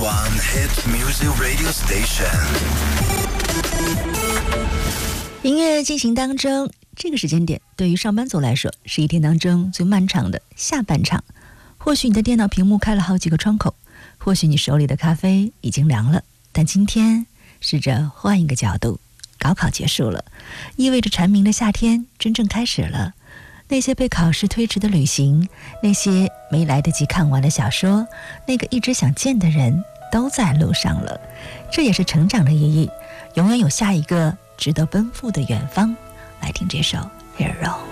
one hit music radio station。 音乐进行当中，这个时间点对于上班族来说是一天当中最漫长的下半场。或许你的电脑屏幕开了好几个窗口，或许你手里的咖啡已经凉了，但今天试着换一个角度，高考结束了，意味着蝉鸣的夏天真正开始了。那些被考试推迟的旅行，那些没来得及看完的小说，那个一直想见的人都在路上了。这也是成长的意义，永远有下一个值得奔赴的远方。来听这首 Hero。